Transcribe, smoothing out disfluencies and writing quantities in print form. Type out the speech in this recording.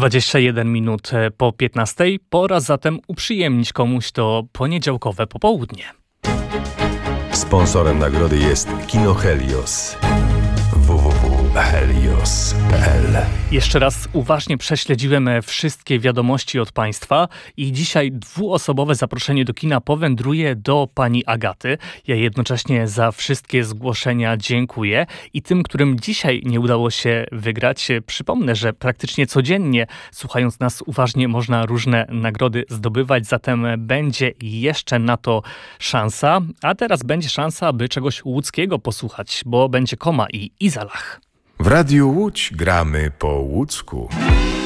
21 minut po 15. Pora zatem uprzyjemnić komuś to poniedziałkowe popołudnie. Sponsorem nagrody jest Kino Helios. www.helios.pl. Jeszcze raz uważnie prześledziłem wszystkie wiadomości od Państwa i dzisiaj dwuosobowe zaproszenie do kina powędruje do pani Agaty. Ja jednocześnie za wszystkie zgłoszenia dziękuję i tym, którym dzisiaj nie udało się wygrać, przypomnę, że praktycznie codziennie, słuchając nas uważnie, można różne nagrody zdobywać, zatem będzie jeszcze na to szansa, a teraz będzie szansa, aby czegoś łódzkiego posłuchać, bo będzie Koma i Izalach. W Radiu Łódź gramy po łódzku.